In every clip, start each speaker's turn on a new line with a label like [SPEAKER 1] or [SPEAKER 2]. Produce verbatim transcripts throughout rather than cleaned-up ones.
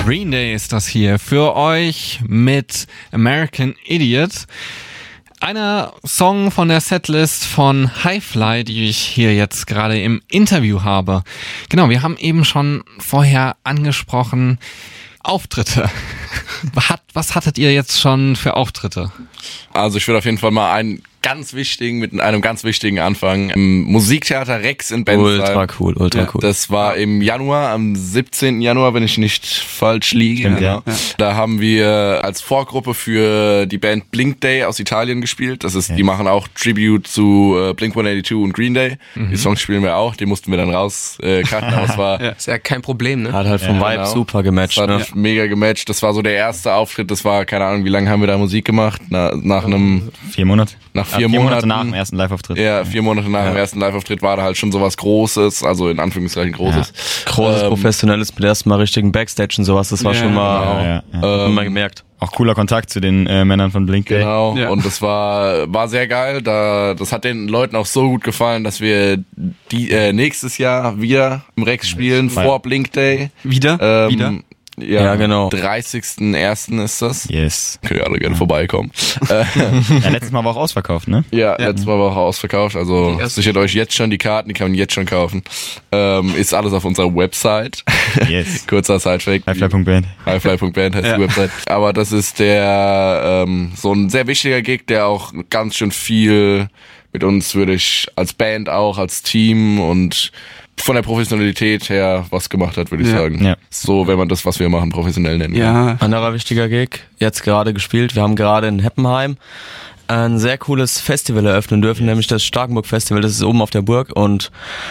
[SPEAKER 1] Green Day ist das hier für euch mit American Idiot. Einer Song von der Setlist von Hi-Fly, die ich hier jetzt gerade im Interview habe. Genau, wir haben eben schon vorher angesprochen, Auftritte. Was hattet ihr jetzt schon für Auftritte?
[SPEAKER 2] Also ich würde auf jeden Fall mal einen ganz wichtigen, mit einem ganz wichtigen anfangen. Im Musiktheater Rex in Bensheim.
[SPEAKER 3] Ultra cool, ultra cool.
[SPEAKER 2] Das war im Januar, am siebzehnten Januar, wenn ich nicht falsch liege.
[SPEAKER 3] Ja,
[SPEAKER 2] genau.
[SPEAKER 3] ja.
[SPEAKER 2] Da haben wir als Vorgruppe für die Band Blink Day aus Italien gespielt. Das ist, ja. Die machen auch Tribute zu äh, Blink one eighty-two und Green Day. Mhm. Die Songs spielen wir auch, die mussten wir dann raus äh, cutten, aber es war...
[SPEAKER 4] ja. Ist ja kein Problem, ne?
[SPEAKER 3] Hat halt vom
[SPEAKER 2] ja,
[SPEAKER 3] Vibe
[SPEAKER 2] genau.
[SPEAKER 3] super gematcht,
[SPEAKER 2] das hat
[SPEAKER 3] ne?
[SPEAKER 2] mega gematcht. Das war so der erste Auftritt, das war, keine Ahnung, wie lange haben wir da Musik gemacht? Na, nach einem...
[SPEAKER 5] Vier Monate.
[SPEAKER 2] Nach vier,
[SPEAKER 5] vier
[SPEAKER 2] Monaten.
[SPEAKER 5] Monate nach dem ersten Live-Auftritt.
[SPEAKER 2] Ja, vier Monate nach ja. dem ersten Live-Auftritt war da halt schon sowas Großes, also in Anführungszeichen Großes.
[SPEAKER 3] Ja. Großes, ähm, professionelles, mit erstmal richtigen Backstage und sowas, das war ja, schon mal,
[SPEAKER 5] genau. ja, ja.
[SPEAKER 3] Ähm, mal gemerkt.
[SPEAKER 5] Auch cooler Kontakt zu den äh, Männern von Blink Day.
[SPEAKER 2] Genau,
[SPEAKER 4] ja.
[SPEAKER 2] und das war war sehr geil. Da, das hat den Leuten auch so gut gefallen, dass wir die äh, nächstes Jahr wieder im Rex spielen, ja. vor Blink Day.
[SPEAKER 1] Wieder?
[SPEAKER 2] Ähm,
[SPEAKER 1] wieder?
[SPEAKER 2] Ja,
[SPEAKER 3] ja, genau.
[SPEAKER 2] dreißigsten ersten ist das.
[SPEAKER 5] Yes.
[SPEAKER 2] Könnt ihr alle gerne vorbeikommen.
[SPEAKER 5] ja, letztes Mal war auch ausverkauft, ne?
[SPEAKER 2] Ja, ja. letztes Mal war auch ausverkauft. Also sichert euch jetzt schon die Karten, die kann man jetzt schon kaufen. Ähm, ist alles auf unserer Website.
[SPEAKER 5] Yes.
[SPEAKER 2] Kurzer Sidefact.
[SPEAKER 5] Hi-Fly Punkt Band.
[SPEAKER 2] Hi-Fly Punkt Band heißt
[SPEAKER 5] ja.
[SPEAKER 2] die Website. Aber das ist der ähm, so ein sehr wichtiger Gig, der auch ganz schön viel mit uns, würde ich als Band auch, als Team und von der Professionalität her was gemacht hat, würde ich
[SPEAKER 5] ja.
[SPEAKER 2] sagen.
[SPEAKER 5] Ja.
[SPEAKER 2] So, wenn man das, was wir machen, professionell nennen
[SPEAKER 3] ja. kann. Anderer wichtiger Gig, jetzt gerade gespielt. Wir haben gerade in Heppenheim ein sehr cooles Festival eröffnen dürfen, yes. nämlich das Starkenburg Festival. Das ist oben auf der Burg und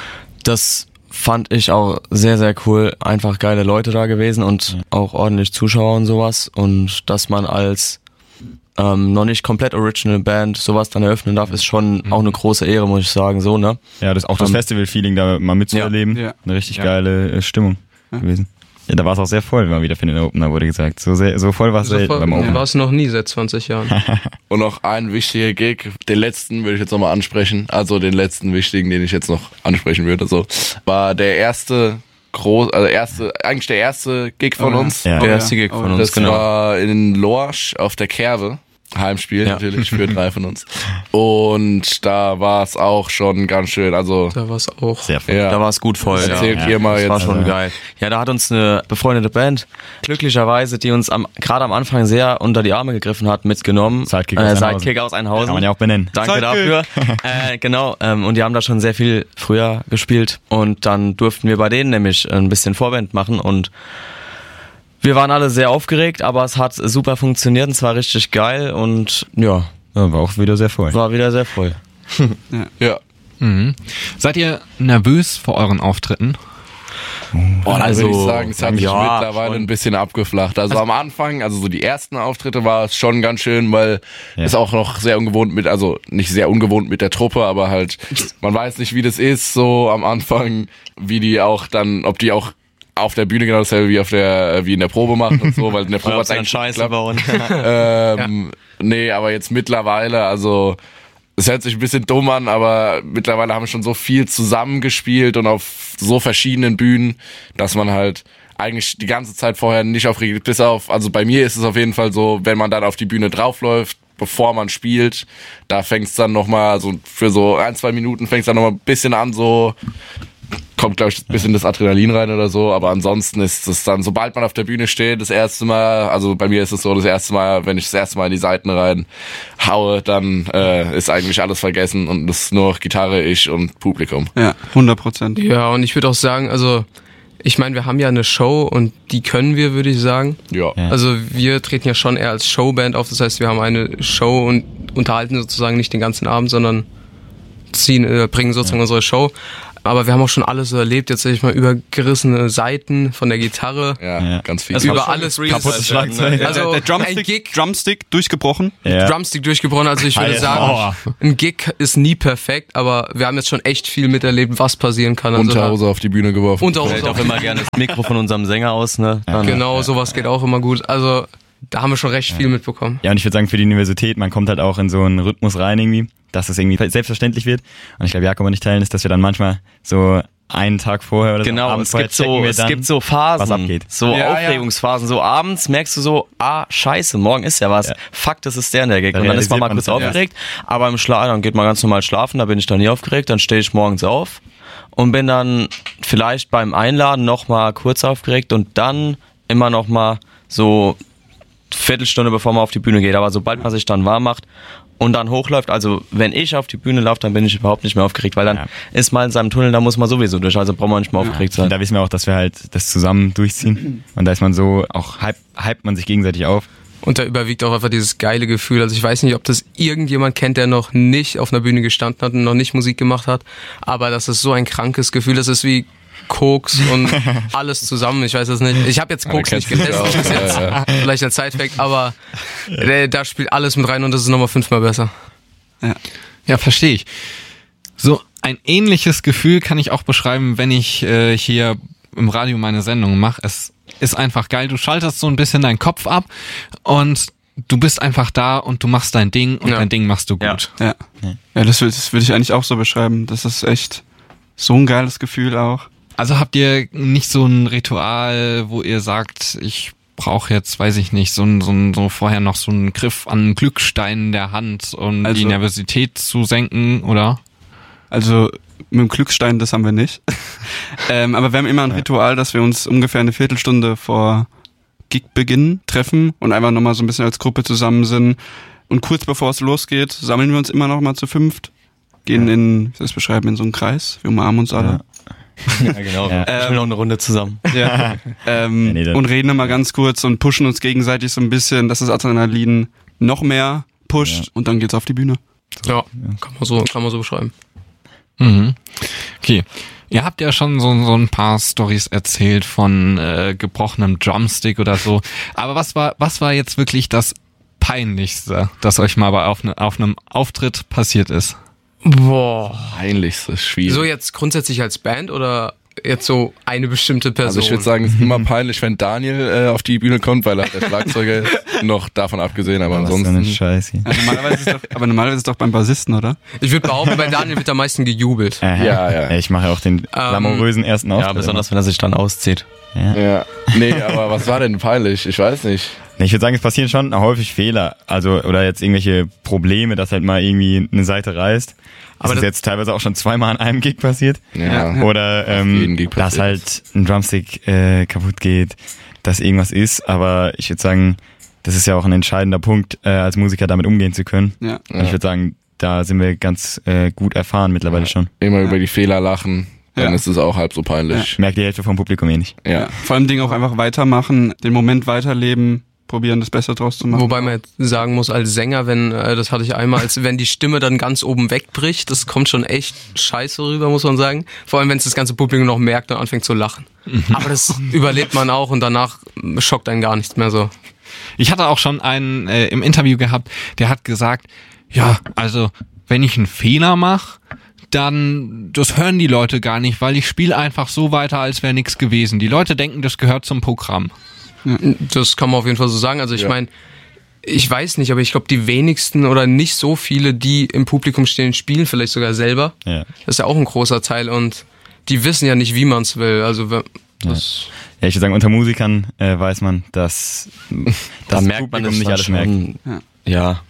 [SPEAKER 3] das fand ich auch sehr, sehr cool. Einfach geile Leute da gewesen und ja. auch ordentlich Zuschauer und sowas. Und dass man als Ähm, noch nicht komplett Original Band sowas dann eröffnen darf, ist schon mhm. auch eine große Ehre, muss ich sagen, so, ne?
[SPEAKER 5] Ja, das auch das um, Festival-Feeling da mal mitzuerleben. Ja. Eine richtig ja. geile äh, Stimmung ja. gewesen. Ja, da war es auch sehr voll, mal wieder für den Opener, wurde gesagt. So, sehr, so voll war es
[SPEAKER 4] so
[SPEAKER 5] selten beim Opener.
[SPEAKER 4] War es noch nie seit zwanzig Jahren.
[SPEAKER 2] Und noch ein wichtiger Gig, den letzten würde ich jetzt nochmal ansprechen, also den letzten wichtigen, den ich jetzt noch ansprechen würde, so, war der erste groß, also erste, eigentlich der erste Gig von
[SPEAKER 3] oh,
[SPEAKER 2] uns.
[SPEAKER 3] Ja. Der erste Gig von
[SPEAKER 2] das
[SPEAKER 3] uns, genau.
[SPEAKER 2] Das war in Lorsch auf der Kerwe. Heimspiel ja. natürlich für drei von uns. Und da war es auch schon ganz schön, also
[SPEAKER 4] da war es auch
[SPEAKER 3] sehr voll. Ja. Da war es gut voll.
[SPEAKER 2] Erzählt
[SPEAKER 3] ja.
[SPEAKER 2] ihr mal
[SPEAKER 3] das
[SPEAKER 2] jetzt.
[SPEAKER 3] war schon also. geil. Ja, da hat uns eine befreundete Band, glücklicherweise, die uns am gerade am Anfang sehr unter die Arme gegriffen hat, mitgenommen.
[SPEAKER 5] Sidekick
[SPEAKER 3] äh,
[SPEAKER 5] aus
[SPEAKER 3] Sidekick aus Einhausen.
[SPEAKER 5] Kann man ja auch benennen.
[SPEAKER 3] Danke
[SPEAKER 5] Sidekick.
[SPEAKER 3] dafür. äh, genau, ähm, und die haben da schon sehr viel früher gespielt und dann durften wir bei denen nämlich ein bisschen Vorband machen und wir waren alle sehr aufgeregt, aber es hat super funktioniert und es war richtig geil und ja.
[SPEAKER 5] ja war auch wieder sehr voll.
[SPEAKER 3] War wieder sehr voll.
[SPEAKER 2] ja. ja.
[SPEAKER 1] Mhm. Seid ihr nervös vor euren Auftritten?
[SPEAKER 2] Boah, dann
[SPEAKER 3] also,
[SPEAKER 2] würde ich sagen, es hat sich
[SPEAKER 3] ja,
[SPEAKER 2] mittlerweile
[SPEAKER 3] schon.
[SPEAKER 2] ein bisschen abgeflacht. Also, also am Anfang, also so die ersten Auftritte war es schon ganz schön, weil ja. es auch noch sehr ungewohnt mit, also nicht sehr ungewohnt mit der Truppe, aber halt, man weiß nicht, wie das ist, so am Anfang, wie die auch dann, ob die auch auf der Bühne genau dasselbe wie auf der wie in der Probe macht und so, weil in der Probe hat eigentlich
[SPEAKER 3] Scheiße bauen.
[SPEAKER 2] ähm, ja. Nee, aber jetzt mittlerweile, also es hört sich ein bisschen dumm an, aber mittlerweile haben wir schon so viel zusammengespielt und auf so verschiedenen Bühnen, dass man halt eigentlich die ganze Zeit vorher nicht aufregt, bis auf, also bei mir ist es auf jeden Fall so, wenn man dann auf die Bühne draufläuft, bevor man spielt, da fängt es dann nochmal, also für so ein, zwei Minuten fängt es dann nochmal ein bisschen an, so kommt, glaube ich, ein bisschen das Adrenalin rein oder so, aber ansonsten ist es dann, sobald man auf der Bühne steht, das erste Mal, also bei mir ist es so, das erste Mal, wenn ich das erste Mal in die Seiten rein haue, dann äh, ist eigentlich alles vergessen und es ist nur noch Gitarre, ich und Publikum.
[SPEAKER 6] Ja, hundert Prozent.
[SPEAKER 4] Ja, und ich würde auch sagen, also ich meine, wir haben ja eine Show und die können wir, würde ich sagen.
[SPEAKER 2] Ja.
[SPEAKER 4] ja. Also wir treten ja schon eher als Showband auf, das heißt, wir haben eine Show und unterhalten sozusagen nicht den ganzen Abend, sondern ziehen, äh, bringen sozusagen ja. unsere Show. Aber wir haben auch schon alles so erlebt, jetzt sag ich mal, über gerissene Seiten von der Gitarre.
[SPEAKER 2] Ja, ja. ganz viel.
[SPEAKER 4] Über alles.
[SPEAKER 5] Kaputtes Schlagzeug.
[SPEAKER 6] Also der, der Drumstick, Gig, Drumstick durchgebrochen.
[SPEAKER 4] Ja. Drumstick durchgebrochen, also ich würde sagen, ein Gig ist nie perfekt, aber wir haben jetzt schon echt viel miterlebt, was passieren kann. Also
[SPEAKER 2] Unterhose auf die Bühne geworfen.
[SPEAKER 4] Unterhose
[SPEAKER 3] Fällt auch immer gerne das Mikro von unserem Sänger aus, ne?
[SPEAKER 4] Dann, genau, ja. sowas geht auch immer gut. Also da haben wir schon recht ja. viel mitbekommen.
[SPEAKER 5] Ja, und ich würde sagen, für die Universität, man kommt halt auch in so einen Rhythmus rein irgendwie, dass es irgendwie selbstverständlich wird. Und ich glaube, Jakob und ich teilen ist, dass wir dann manchmal so einen Tag vorher oder
[SPEAKER 3] genau,
[SPEAKER 5] so. Genau,
[SPEAKER 3] es gibt so, es gibt so Phasen, was abgeht. So ja, Aufregungsphasen. Ja. So abends merkst du so, ah, scheiße, morgen ist ja was. Ja. Fuck, das ist der in der Gig. Und dann ist man mal kurz aufgeregt. Ja. Aber im Schlaf, dann geht man ganz normal schlafen, da bin ich dann nie aufgeregt. Dann stehe ich morgens auf und bin dann vielleicht beim Einladen nochmal kurz aufgeregt und dann immer nochmal so Viertelstunde, bevor man auf die Bühne geht. Aber sobald man sich dann warm macht und dann hochläuft, also wenn ich auf die Bühne laufe, dann bin ich überhaupt nicht mehr aufgeregt, weil dann ja. ist man in seinem Tunnel, da muss man sowieso durch, also braucht man nicht mehr aufgeregt sein.
[SPEAKER 5] Und da wissen wir auch, dass wir halt das zusammen durchziehen und da ist man so, auch hype, hype man sich gegenseitig auf.
[SPEAKER 4] Und da überwiegt auch einfach dieses geile Gefühl, also ich weiß nicht, ob das irgendjemand kennt, der noch nicht auf einer Bühne gestanden hat und noch nicht Musik gemacht hat, aber das ist so ein krankes Gefühl, das ist wie Koks und alles zusammen, ich weiß es nicht. Ich habe jetzt Koks nicht getestet bis jetzt, ja, ja. vielleicht als Sidefact, aber ja. da spielt alles mit rein und das ist nochmal fünfmal besser.
[SPEAKER 1] Ja, ja, verstehe ich. So ein ähnliches Gefühl kann ich auch beschreiben, wenn ich äh, hier im Radio meine Sendung mache. Es ist einfach geil, du schaltest so ein bisschen deinen Kopf ab und du bist einfach da und du machst dein Ding und ja. dein Ding machst du gut.
[SPEAKER 6] Ja, ja. ja das würde das würd ich eigentlich auch so beschreiben. Das ist echt so ein geiles Gefühl auch.
[SPEAKER 1] Also habt ihr nicht so ein Ritual, wo ihr sagt, ich brauche jetzt, weiß ich nicht, so ein, so ein, so vorher noch so einen Griff an einen Glückstein in der Hand, um also, die Nervosität zu senken, oder?
[SPEAKER 6] Also mit dem Glückstein, das haben wir nicht. ähm, aber wir haben immer ein Ritual, dass wir uns ungefähr eine Viertelstunde vor Gigbeginn treffen und einfach nochmal so ein bisschen als Gruppe zusammen sind. Und kurz bevor es losgeht, sammeln wir uns immer noch mal zu fünft, gehen ja. in, wie soll ich das beschreiben, in so einen Kreis, wir umarmen uns alle.
[SPEAKER 3] Ja. Ja, genau. Ja. Ich will noch eine Runde zusammen.
[SPEAKER 6] Ja. ähm, ja, nee, und reden immer ganz kurz und pushen uns gegenseitig so ein bisschen, dass das Adrenalin noch mehr pusht ja. und dann geht's auf die Bühne.
[SPEAKER 4] So. Ja, kann man so, kann man so beschreiben.
[SPEAKER 1] Mhm. Okay. Ihr habt ja schon so, so ein paar Storys erzählt von äh, gebrochenem Drumstick oder so. Aber was war, was war jetzt wirklich das Peinlichste, das euch mal bei auf, ne, auf einem Auftritt passiert ist?
[SPEAKER 4] Boah.
[SPEAKER 2] Peinlichste ist schwierig.
[SPEAKER 4] So jetzt grundsätzlich als Band oder jetzt so eine bestimmte Person?
[SPEAKER 2] Also ich würde sagen, es ist immer peinlich, wenn Daniel äh, auf die Bühne kommt, weil er der Schlagzeuger ist. Noch davon abgesehen, aber
[SPEAKER 5] was
[SPEAKER 2] ansonsten...
[SPEAKER 5] So Scheiße.
[SPEAKER 6] Ja, normalerweise ist doch, aber normalerweise ist es doch beim Bassisten, oder?
[SPEAKER 4] Ich würde behaupten, bei Daniel wird am meisten gejubelt.
[SPEAKER 5] Aha. Ja, ja. Ich mache auch den glamourösen ersten Auftritt.
[SPEAKER 3] Ja, besonders wenn er sich dann auszieht.
[SPEAKER 2] Ja. ja. Nee, aber was war denn peinlich? Ich weiß nicht.
[SPEAKER 5] Ich würde sagen, es passieren schon häufig Fehler, also oder jetzt irgendwelche Probleme, dass halt mal irgendwie eine Seite reißt. Aber das ist jetzt teilweise auch schon zweimal an einem Gig passiert.
[SPEAKER 2] Ja.
[SPEAKER 5] Oder ähm, Gig dass halt ein Drumstick äh, kaputt geht, dass irgendwas ist. Aber ich würde sagen, das ist ja auch ein entscheidender Punkt, äh, als Musiker damit umgehen zu können. Ja. Und ich würde sagen, da sind wir ganz äh, gut erfahren mittlerweile schon.
[SPEAKER 2] Immer
[SPEAKER 6] ja.
[SPEAKER 2] über die Fehler lachen. Dann ja. ist es auch halb so peinlich.
[SPEAKER 5] Ja. Merkt die Hälfte vom Publikum eh nicht.
[SPEAKER 6] Ja. ja. Vor allem Ding auch einfach weitermachen, den Moment weiterleben, probieren, das Beste draus zu machen.
[SPEAKER 4] Wobei man jetzt sagen muss, als Sänger, wenn, äh, das hatte ich einmal, als wenn die Stimme dann ganz oben wegbricht, das kommt schon echt scheiße rüber, muss man sagen. Vor allem, wenn es das ganze Publikum noch merkt und anfängt zu lachen. Mhm. Aber das überlebt man auch und danach schockt einen gar nichts mehr so.
[SPEAKER 1] Ich hatte auch schon einen äh, im Interview gehabt, der hat gesagt, ja, also wenn ich einen Fehler mache, dann, das hören die Leute gar nicht, weil ich spiele einfach so weiter, als wäre nichts gewesen. Die Leute denken, das gehört zum Programm.
[SPEAKER 4] Das kann man auf jeden Fall so sagen. Also ich ja. meine, ich weiß nicht, aber ich glaube, die wenigsten oder nicht so viele, die im Publikum stehen, spielen vielleicht sogar selber. Ja. Das ist ja auch ein großer Teil und die wissen ja nicht, wie man es will. Also das
[SPEAKER 5] ja. ja, ich würde sagen, unter Musikern äh, weiß man, dass
[SPEAKER 3] da merkt man das nicht alles merken. Ja. ja.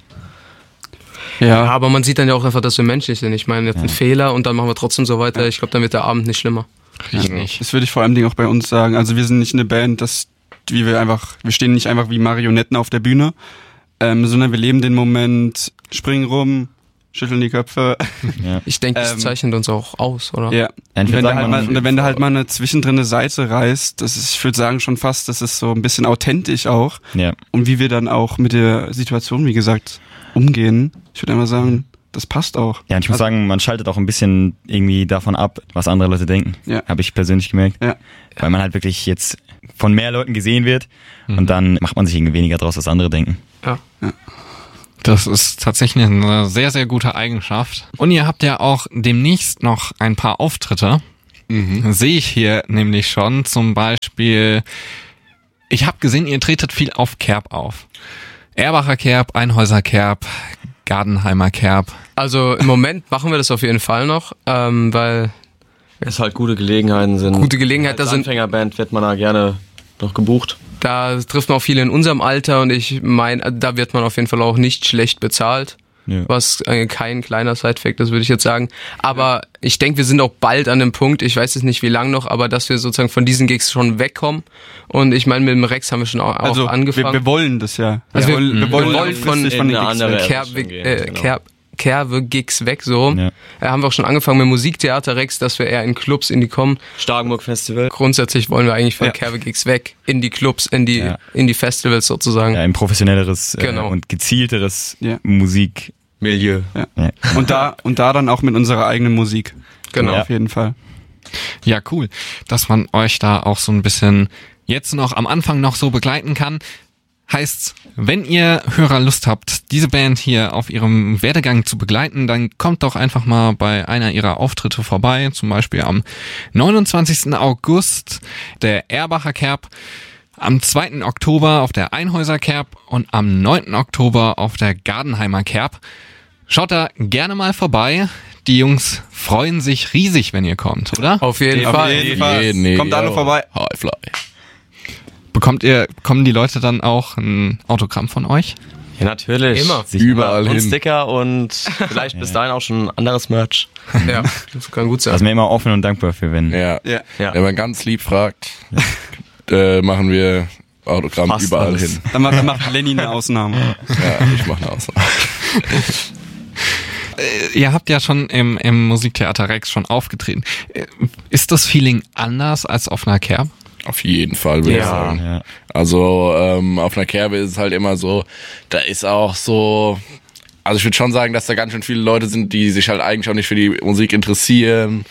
[SPEAKER 4] Ja, aber man sieht dann ja auch einfach, dass wir menschlich sind. Ich meine, jetzt ja. ein Fehler und dann machen wir trotzdem so weiter. Ich glaube, dann wird der Abend nicht schlimmer.
[SPEAKER 6] Richtig. Das würde ich vor allem auch bei uns sagen. Also wir sind nicht eine Band, das wie wir einfach, wir stehen nicht einfach wie Marionetten auf der Bühne, ähm, sondern wir leben den Moment, springen rum, schütteln die Köpfe.
[SPEAKER 4] Ja. Ich denke, das ähm, zeichnet uns auch aus, oder?
[SPEAKER 6] Ja. Und wenn, da halt mal, und wenn da halt mal eine zwischendrin eine Seite reißt, das ist, ich würde sagen schon fast, das ist so ein bisschen authentisch auch. Ja. Und wie wir dann auch mit der Situation, wie gesagt, umgehen. Ich würde einfach sagen, das passt auch.
[SPEAKER 5] Ja, und ich muss also, sagen, man schaltet auch ein bisschen irgendwie davon ab, was andere Leute denken. Ja. Habe ich persönlich gemerkt. Ja. Weil man halt wirklich jetzt von mehr Leuten gesehen wird mhm. und dann macht man sich irgendwie weniger draus, was andere denken.
[SPEAKER 4] Ja. ja.
[SPEAKER 1] Das ist tatsächlich eine sehr, sehr gute Eigenschaft. Und ihr habt ja auch demnächst noch ein paar Auftritte. Mhm. Sehe ich hier nämlich schon. Zum Beispiel, ich habe gesehen, ihr tretet viel auf Kerb auf. Erbacher Kerb, Einhäuser Kerb, Gardenheimer Kerb.
[SPEAKER 4] Also im Moment machen wir das auf jeden Fall noch, ähm, weil
[SPEAKER 3] Es halt gute Gelegenheiten sind.
[SPEAKER 4] Gute Gelegenheit,
[SPEAKER 3] als
[SPEAKER 4] da sind
[SPEAKER 3] Anfängerband wird man da gerne noch gebucht.
[SPEAKER 4] Da trifft man auch viele in unserem Alter und ich meine, da wird man auf jeden Fall auch nicht schlecht bezahlt. Ja. Was äh, kein kleiner Side-Fact ist, würde ich jetzt sagen. Aber ja. ich denke, wir sind auch bald an dem Punkt, ich weiß jetzt nicht wie lang noch, aber dass wir sozusagen von diesen Gigs schon wegkommen. Und ich meine, mit dem Rex haben wir schon auch,
[SPEAKER 6] also,
[SPEAKER 4] auch angefangen.
[SPEAKER 6] Wir, wir wollen das ja.
[SPEAKER 4] Also
[SPEAKER 6] wir,
[SPEAKER 4] wir,
[SPEAKER 6] wollen, wir wollen,
[SPEAKER 4] wir wollen von,
[SPEAKER 6] von den
[SPEAKER 3] eine andere
[SPEAKER 4] Kerbe,
[SPEAKER 3] gehen,
[SPEAKER 4] äh,
[SPEAKER 3] genau.
[SPEAKER 4] Kerb, Kerbe-Gigs weg, so. Ja. Äh, haben wir auch schon angefangen mit Musiktheater Rex, dass wir eher in Clubs, in die kommen.
[SPEAKER 3] Starkenburg Festival.
[SPEAKER 4] Grundsätzlich wollen wir eigentlich von
[SPEAKER 6] ja.
[SPEAKER 4] Kerbe-Gigs weg, in die Clubs, in die,
[SPEAKER 5] ja.
[SPEAKER 4] in die Festivals sozusagen.
[SPEAKER 5] Ja, ein professionelleres
[SPEAKER 4] genau.
[SPEAKER 5] äh, und gezielteres
[SPEAKER 6] ja.
[SPEAKER 5] Musik.
[SPEAKER 3] Milieu.
[SPEAKER 6] Ja. Ja. Und da und da dann auch mit unserer eigenen Musik.
[SPEAKER 4] Genau.
[SPEAKER 6] Ja. Auf jeden Fall.
[SPEAKER 1] Ja, cool, dass man euch da auch so ein bisschen jetzt noch am Anfang noch so begleiten kann. Heißt, wenn ihr Hörer Lust habt, diese Band hier auf ihrem Werdegang zu begleiten, dann kommt doch einfach mal bei einer ihrer Auftritte vorbei, zum Beispiel am neunundzwanzigsten August der Erbacher Kerb, am zweiten Oktober auf der Einhäuser Kerb und am neunten Oktober auf der Gardenheimer Kerb. Schaut da gerne mal vorbei. Die Jungs freuen sich riesig, wenn ihr kommt, oder?
[SPEAKER 4] Auf jeden
[SPEAKER 6] Auf
[SPEAKER 4] Fall.
[SPEAKER 6] jeden Fall.
[SPEAKER 2] Nee,
[SPEAKER 6] Kommt alle vorbei.
[SPEAKER 2] Highfly.
[SPEAKER 1] Bekommt ihr, bekommen die Leute dann auch ein Autogramm von euch?
[SPEAKER 3] Ja, natürlich.
[SPEAKER 4] Immer.
[SPEAKER 3] Sich
[SPEAKER 2] Überall
[SPEAKER 3] und
[SPEAKER 2] hin.
[SPEAKER 3] Sticker und vielleicht bis dahin auch schon anderes Merch.
[SPEAKER 4] Ja, das kann gut sein.
[SPEAKER 5] Da sind wir immer offen und dankbar für, wenn.
[SPEAKER 2] Ja.
[SPEAKER 6] Ja.
[SPEAKER 3] Ja.
[SPEAKER 2] Wenn man ganz lieb fragt, äh, machen wir Autogramm
[SPEAKER 3] Fast
[SPEAKER 2] überall
[SPEAKER 3] alles.
[SPEAKER 2] hin.
[SPEAKER 6] Dann macht, dann macht Lenny eine Ausnahme.
[SPEAKER 2] Ja, ich mache eine Ausnahme.
[SPEAKER 1] Ihr habt ja schon im, im Musiktheater Rex schon aufgetreten. Ist das Feeling anders als auf einer Kerb?
[SPEAKER 2] Auf jeden Fall, würde
[SPEAKER 3] Ja.
[SPEAKER 2] ich sagen.
[SPEAKER 5] Ja.
[SPEAKER 2] Also ähm, auf einer Kerbe ist es halt immer so, da ist auch so, also ich würde schon sagen, dass da ganz schön viele Leute sind, die sich halt eigentlich auch nicht für die Musik interessieren,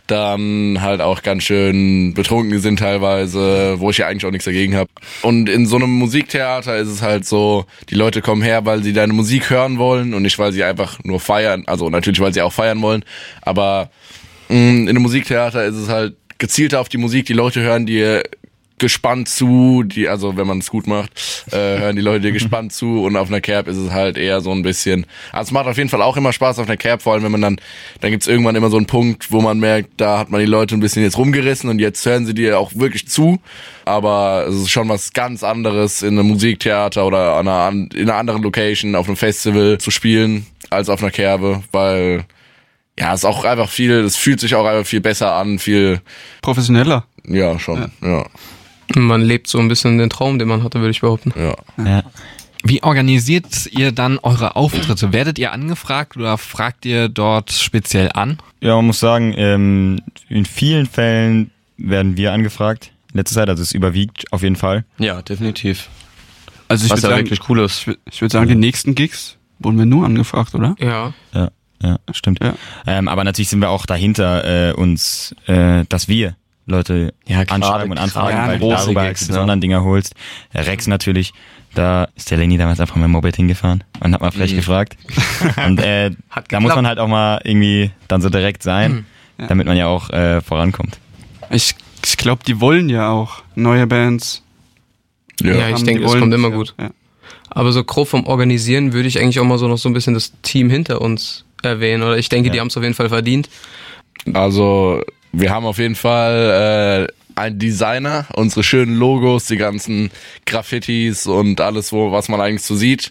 [SPEAKER 2] dann halt auch ganz schön betrunken sind teilweise, wo ich ja eigentlich auch nichts dagegen habe. Und in so einem Musiktheater ist es halt so, die Leute kommen her, weil sie deine Musik hören wollen und nicht, weil sie einfach nur feiern, also natürlich, weil sie auch feiern wollen, aber mh, in einem Musiktheater ist es halt gezielter auf die Musik, die Leute hören dir gespannt zu, die, also wenn man es gut macht, äh, hören die Leute dir gespannt zu und auf einer Kerb ist es halt eher so ein bisschen, also es macht auf jeden Fall auch immer Spaß auf einer Kerb, vor allem wenn man dann, dann gibt's irgendwann immer so einen Punkt, wo man merkt, da hat man die Leute ein bisschen jetzt rumgerissen und jetzt hören sie dir auch wirklich zu, aber es ist schon was ganz anderes in einem Musiktheater oder an einer, in einer anderen Location, auf einem Festival zu spielen, als auf einer Kerbe, weil ja, es ist auch einfach viel, es fühlt sich auch einfach viel besser an, viel
[SPEAKER 6] Professioneller.
[SPEAKER 2] ja, schon, ja. ja.
[SPEAKER 4] Man lebt so ein bisschen den Traum, den man hatte, würde ich behaupten.
[SPEAKER 2] Ja.
[SPEAKER 5] Ja.
[SPEAKER 1] Wie organisiert ihr dann eure Auftritte? Werdet ihr angefragt oder fragt ihr dort speziell an?
[SPEAKER 5] Ja, man muss sagen, ähm, in vielen Fällen werden wir angefragt. In letzter Zeit, also es überwiegt auf jeden Fall.
[SPEAKER 3] Ja, definitiv.
[SPEAKER 6] Also ich
[SPEAKER 3] Was
[SPEAKER 6] würde
[SPEAKER 3] ja
[SPEAKER 6] sagen,
[SPEAKER 3] wirklich cool ist.
[SPEAKER 6] ich würd, ich würd sagen, die nächsten Gigs wurden wir nur angefragt, oder?
[SPEAKER 4] Ja.
[SPEAKER 5] Ja, ja, stimmt.
[SPEAKER 6] Ja.
[SPEAKER 5] Ähm, aber natürlich sind wir auch dahinter, äh, uns, äh, dass wir Leute
[SPEAKER 3] Ja, gerade-
[SPEAKER 5] anschreiben und anfragen,
[SPEAKER 3] gerade
[SPEAKER 5] weil du
[SPEAKER 3] große
[SPEAKER 5] darüber
[SPEAKER 3] Gigs,
[SPEAKER 5] die
[SPEAKER 3] ne?
[SPEAKER 5] besonderen Dinger holst. Der Rex natürlich, da ist der Lenny damals einfach mit dem Moped hingefahren und hat mal frech
[SPEAKER 2] Mhm.
[SPEAKER 5] gefragt. Und äh,
[SPEAKER 4] Hat
[SPEAKER 5] da muss man
[SPEAKER 4] geklappt.
[SPEAKER 5] halt auch mal irgendwie dann so direkt sein,
[SPEAKER 6] Ja.
[SPEAKER 5] damit man ja auch äh, vorankommt.
[SPEAKER 6] Ich, ich glaube, die wollen ja auch neue Bands.
[SPEAKER 4] Ja,
[SPEAKER 2] Ja.
[SPEAKER 4] ich
[SPEAKER 6] haben,
[SPEAKER 4] denke,
[SPEAKER 6] die
[SPEAKER 4] das
[SPEAKER 6] wollen
[SPEAKER 4] kommt
[SPEAKER 6] das,
[SPEAKER 4] immer
[SPEAKER 6] ja.
[SPEAKER 4] gut.
[SPEAKER 6] Ja.
[SPEAKER 4] Aber so grob vom Organisieren würde ich eigentlich auch mal so noch so ein bisschen das Team hinter uns erwähnen. Oder ich denke,
[SPEAKER 5] Ja.
[SPEAKER 4] die haben es auf jeden Fall verdient.
[SPEAKER 2] Also, wir haben auf jeden Fall äh, einen Designer, unsere schönen Logos, die ganzen Graffitis und alles, wo was man eigentlich so sieht.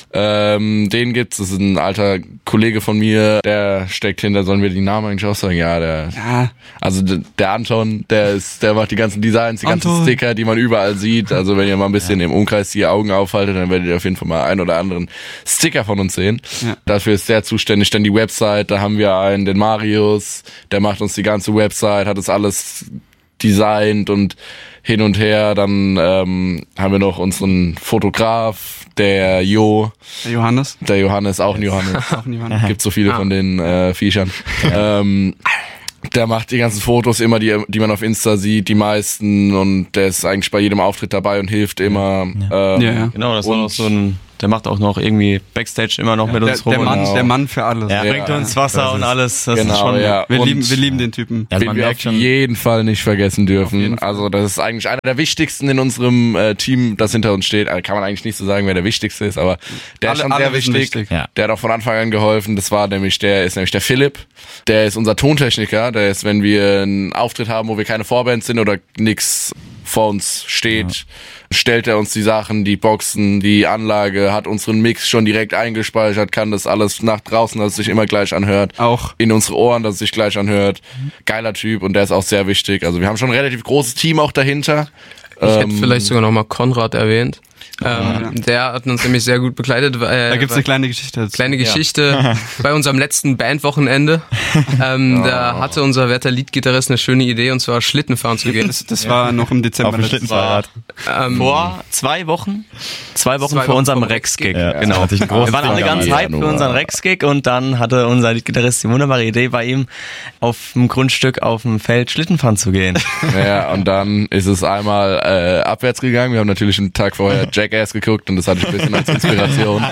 [SPEAKER 2] Ähm, den gibt's, das ist ein alter Kollege von mir, der steckt hinter, sollen wir die Namen eigentlich auch sagen? Ja, der,
[SPEAKER 6] Ja,
[SPEAKER 2] also d- der Anton, der ist, der macht die ganzen Designs, die ganzen
[SPEAKER 6] Anton.
[SPEAKER 2] Sticker, die man überall sieht. Also wenn ihr mal ein bisschen im Umkreis die Augen aufhaltet, dann werdet ihr auf jeden Fall mal einen oder anderen Sticker von uns sehen.
[SPEAKER 6] Ja.
[SPEAKER 2] Dafür ist der zuständig. Dann die Website, da haben wir einen, den Marius, der macht uns die ganze Website, hat das alles designt und hin und her. Dann ähm, haben wir noch unseren Fotograf, der Jo,
[SPEAKER 6] der Johannes.
[SPEAKER 2] der Johannes, auch ein Johannes.
[SPEAKER 6] Auch ein Johannes.
[SPEAKER 2] Gibt so viele von den äh, Viechern. Ähm, der macht die ganzen Fotos immer, die, die man auf Insta sieht, die meisten, und der ist eigentlich bei jedem Auftritt dabei und hilft immer. Ähm,
[SPEAKER 6] Ja, ja.
[SPEAKER 3] Genau, das war
[SPEAKER 2] Und-
[SPEAKER 3] auch so ein der macht auch noch irgendwie Backstage immer noch ja, mit uns
[SPEAKER 6] der,
[SPEAKER 3] rum.
[SPEAKER 6] Der Mann,
[SPEAKER 2] genau.
[SPEAKER 6] der Mann für alles.
[SPEAKER 3] Er
[SPEAKER 2] ja.
[SPEAKER 3] bringt uns Wasser
[SPEAKER 2] das
[SPEAKER 3] und alles. Das
[SPEAKER 2] genau,
[SPEAKER 3] ist schon,
[SPEAKER 2] ja.
[SPEAKER 6] Wir,
[SPEAKER 2] und
[SPEAKER 6] lieben, wir lieben den Typen.
[SPEAKER 2] Ja, den wir auf schon jeden Fall nicht vergessen dürfen. Also das ist eigentlich einer der wichtigsten in unserem äh, Team, das hinter uns steht. Also kann man eigentlich nicht so sagen, wer der wichtigste ist, aber der alle, ist schon sehr wichtig. wichtig. Ja. Der hat auch von Anfang an geholfen. Das war nämlich der ist nämlich der Philipp. Der ist unser Tontechniker. Der ist, wenn wir einen Auftritt haben, wo wir keine Vorband sind oder nix vor uns steht, ja. stellt er uns die Sachen, die Boxen, die Anlage, hat unseren Mix schon direkt eingespeichert, kann das alles nach draußen, dass es sich immer gleich anhört.
[SPEAKER 6] Auch
[SPEAKER 2] in unsere Ohren, dass es sich gleich anhört. Geiler Typ und der ist auch sehr wichtig. Also wir haben schon ein relativ großes Team auch dahinter.
[SPEAKER 4] Ich ähm, hätte vielleicht sogar nochmal Konrad erwähnt. Ähm, ja. Der hat uns nämlich sehr gut begleitet. Äh,
[SPEAKER 6] da gibt's eine kleine Geschichte dazu.
[SPEAKER 4] Kleine Geschichte ja. bei unserem letzten Bandwochenende. Ähm, oh. Da hatte unser werter Leadgitarrist eine schöne Idee, und zwar Schlittenfahren zu gehen.
[SPEAKER 6] Das, das war noch im Dezember.
[SPEAKER 5] Auf dem Schlittenfahrrad.
[SPEAKER 3] Ähm, vor zwei Wochen? Zwei Wochen
[SPEAKER 4] zwei
[SPEAKER 3] vor
[SPEAKER 4] Wochen
[SPEAKER 3] unserem Rex-Gig.
[SPEAKER 5] Ja,
[SPEAKER 3] genau. Wir waren alle ganz
[SPEAKER 2] ja,
[SPEAKER 3] hyped für unseren Rex-Gig und dann hatte unser Leadgitarrist die wunderbare Idee, bei ihm auf dem Grundstück auf dem Feld Schlittenfahren zu gehen.
[SPEAKER 2] Ja, und dann ist es einmal äh, abwärts gegangen. Wir haben natürlich einen Tag vorher Jackass geguckt und das hatte ich ein bisschen als Inspiration.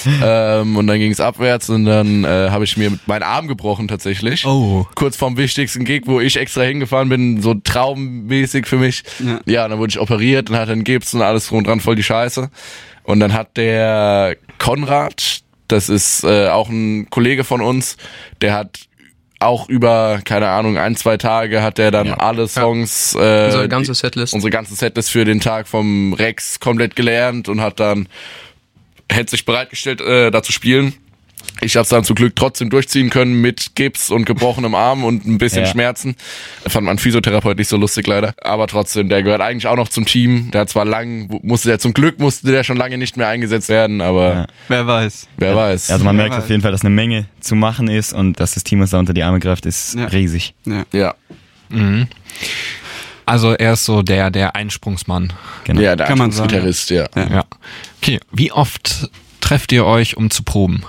[SPEAKER 2] ähm, und dann ging es abwärts und dann äh, habe ich mir meinen Arm gebrochen tatsächlich.
[SPEAKER 1] Oh.
[SPEAKER 2] Kurz vorm wichtigsten Gig, wo ich extra hingefahren bin, so traummäßig für mich. Ja, ja und dann wurde ich operiert und hatte einen Gips und alles drum und dran, voll die Scheiße. Und dann hat der Konrad, das ist äh, auch ein Kollege von uns, der hat auch über, keine Ahnung, ein, zwei Tage hat er dann ja. alle Songs,
[SPEAKER 4] ja. äh, unsere ganze Setlist.
[SPEAKER 2] Unsere ganze Setlist für den Tag vom Rex komplett gelernt und hat dann, hätte sich bereitgestellt, äh, da zu spielen. Ich habe es dann zum Glück trotzdem durchziehen können mit Gips und gebrochenem Arm und ein bisschen ja. Schmerzen. Fand mein Physiotherapeut nicht so lustig leider. Aber trotzdem, der gehört eigentlich auch noch zum Team. Der hat zwar lang, musste der zum Glück musste der schon lange nicht mehr eingesetzt werden, aber
[SPEAKER 6] ja. wer weiß.
[SPEAKER 2] Wer ja. weiß.
[SPEAKER 5] Also man
[SPEAKER 6] wer
[SPEAKER 5] merkt
[SPEAKER 6] weiß.
[SPEAKER 5] auf jeden Fall, dass eine Menge zu machen ist und dass das Team, was da unter die Arme greift, ist
[SPEAKER 6] ja.
[SPEAKER 5] riesig.
[SPEAKER 6] Ja.
[SPEAKER 2] ja.
[SPEAKER 1] Mhm. Also er ist so der, der Einsprungsmann.
[SPEAKER 2] Genau. Ja, der
[SPEAKER 6] Kann man sagen.
[SPEAKER 2] Gitarrist, ja.
[SPEAKER 1] ja. ja. Okay, wie oft trefft ihr euch, um zu proben?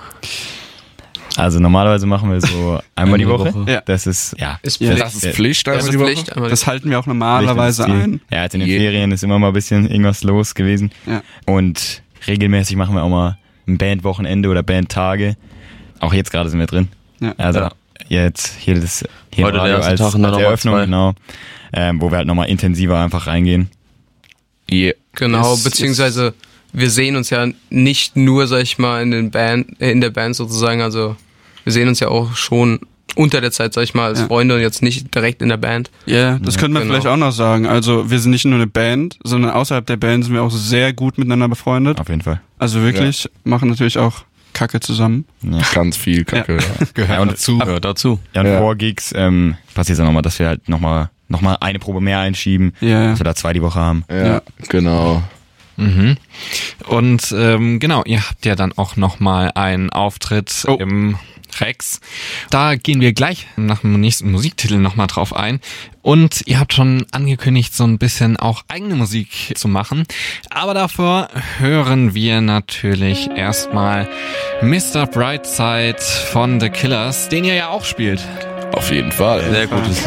[SPEAKER 5] Also normalerweise machen wir so einmal die Woche.
[SPEAKER 6] Ja.
[SPEAKER 5] Das ist, ja.
[SPEAKER 4] Ist
[SPEAKER 2] ja
[SPEAKER 4] Pflicht.
[SPEAKER 2] das ist Pflicht,
[SPEAKER 4] das ist
[SPEAKER 2] die Woche.
[SPEAKER 4] Pflicht.
[SPEAKER 6] Das halten wir auch normalerweise ein.
[SPEAKER 5] Ja, jetzt in den Ferien ist immer mal ein bisschen irgendwas los gewesen.
[SPEAKER 6] Ja.
[SPEAKER 5] Und regelmäßig machen wir auch mal ein Bandwochenende oder Bandtage. Auch jetzt gerade sind wir drin.
[SPEAKER 6] Ja.
[SPEAKER 5] Also
[SPEAKER 3] ja.
[SPEAKER 5] jetzt hier das hier
[SPEAKER 3] Heute der erste
[SPEAKER 5] als,
[SPEAKER 3] Tag und dann
[SPEAKER 5] als
[SPEAKER 3] noch
[SPEAKER 5] Eröffnung,
[SPEAKER 3] zwei.
[SPEAKER 5] genau. Ähm, wo wir halt nochmal intensiver einfach reingehen.
[SPEAKER 2] Yeah.
[SPEAKER 4] Genau,
[SPEAKER 6] Ist-
[SPEAKER 4] beziehungsweise wir sehen uns ja nicht nur, sag ich mal, in den Band, äh, in der Band sozusagen, also wir sehen uns ja auch schon unter der Zeit, sag ich mal, als
[SPEAKER 6] Ja.
[SPEAKER 4] Freunde und jetzt nicht direkt in der Band.
[SPEAKER 6] Ja, das könnte man
[SPEAKER 4] genau.
[SPEAKER 6] vielleicht auch noch sagen. Also wir sind nicht nur eine Band, sondern außerhalb der Band sind wir auch sehr gut miteinander befreundet.
[SPEAKER 5] Auf jeden Fall.
[SPEAKER 6] Also wirklich, machen natürlich auch Kacke zusammen.
[SPEAKER 5] Ja.
[SPEAKER 2] Ganz viel Kacke. Ja.
[SPEAKER 1] Gehört
[SPEAKER 5] Ja, und
[SPEAKER 1] dazu.
[SPEAKER 3] Gehört dazu.
[SPEAKER 5] Ja, und
[SPEAKER 2] Ja.
[SPEAKER 5] vor Gigs ähm, passiert es dann nochmal, dass wir halt nochmal noch mal eine Probe mehr einschieben,
[SPEAKER 6] Ja.
[SPEAKER 5] dass wir da zwei die Woche haben.
[SPEAKER 2] Ja,
[SPEAKER 6] Ja.
[SPEAKER 2] genau.
[SPEAKER 1] Mhm. Und ähm, genau, ihr habt ja dann auch nochmal einen Auftritt
[SPEAKER 6] Oh.
[SPEAKER 1] im Rex. Da gehen wir gleich nach dem nächsten Musiktitel nochmal drauf ein. Und ihr habt schon angekündigt, so ein bisschen auch eigene Musik zu machen. Aber davor hören wir natürlich erstmal Mister Brightside von The Killers, den ihr ja auch spielt.
[SPEAKER 2] Auf jeden Fall.
[SPEAKER 3] Sehr gutes